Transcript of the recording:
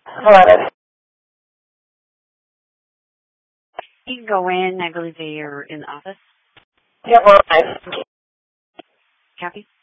Hello. You can go in. I believe they are in the office. Yeah, well, I Copy.